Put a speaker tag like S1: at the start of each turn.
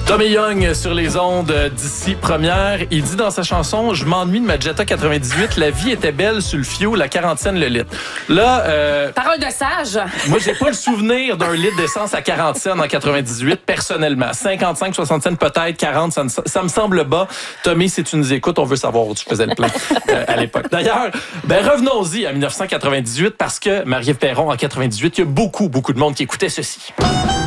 S1: Tommy Young sur les ondes d'ici première. Il dit dans sa chanson « Je m'ennuie de ma Jetta 98. La vie était belle sur le fioul, la quarantaine le litre. » Là,
S2: parole de sage.
S1: Moi, j'ai pas le souvenir d'un litre d'essence à 40 cents en 98, personnellement. 55, 60 cents peut-être, 40, ça me semble bas. Tommy, si tu nous écoutes, on veut savoir où tu faisais le plein à l'époque. D'ailleurs, revenons-y à 1998 parce que Marie-Ève Perron, en 98, il y a beaucoup de monde qui écoutait ceci.